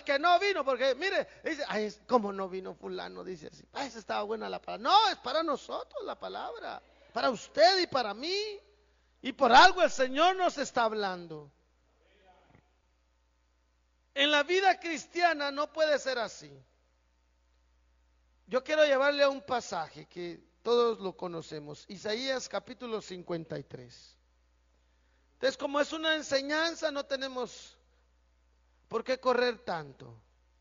que no vino, porque mire, dice, ay, ¿cómo no vino fulano? Dice así, ay, esa estaba buena la palabra. No, es para nosotros la palabra, para usted y para mí. Y por algo el Señor nos está hablando. En la vida cristiana no puede ser así. Yo quiero llevarle a un pasaje que todos lo conocemos, Isaías capítulo 53. Entonces, como es una enseñanza, no tenemos por qué correr tanto.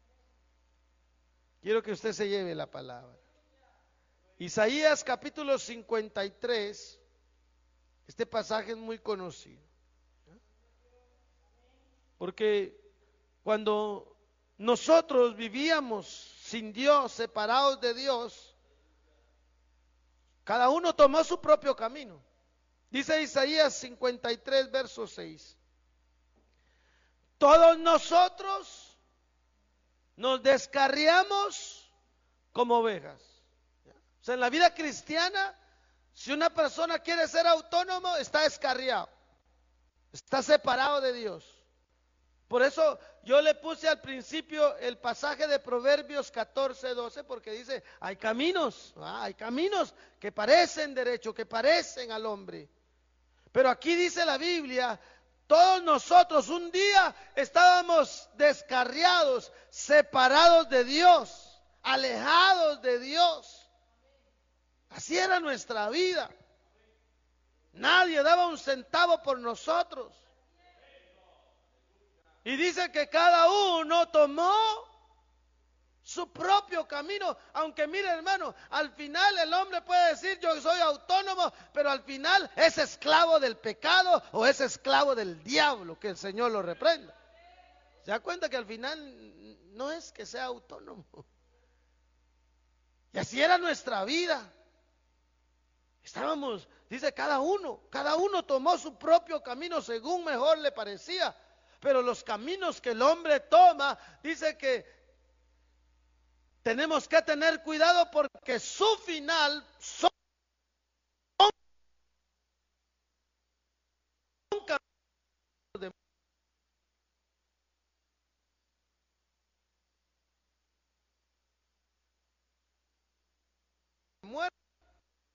Quiero que usted se lleve la palabra. Isaías capítulo 53, este pasaje es muy conocido. Porque cuando nosotros vivíamos sin Dios, separados de Dios, cada uno tomó su propio camino. Dice Isaías 53, verso 6. Todos nosotros nos descarriamos como ovejas. O sea, en la vida cristiana, si una persona quiere ser autónomo, está descarriado, está separado de Dios. Por eso yo le puse al principio el pasaje de Proverbios 14, 12, porque dice, hay caminos que parecen derecho, que parecen al hombre. Pero aquí dice la Biblia, todos nosotros un día estábamos descarriados, separados de Dios, alejados de Dios. Así era nuestra vida. Nadie daba un centavo por nosotros. Y dice que cada uno tomó su propio camino. Aunque mire, hermano, al final el hombre puede decir yo soy autónomo, pero al final es esclavo del pecado o es esclavo del diablo, que el Señor lo reprenda. ¿Se da cuenta que al final no es que sea autónomo? Y así era nuestra vida. Estábamos, dice cada uno tomó su propio camino según mejor le parecía. Pero los caminos que el hombre toma, dice que tenemos que tener cuidado porque su final son caminos de muerte.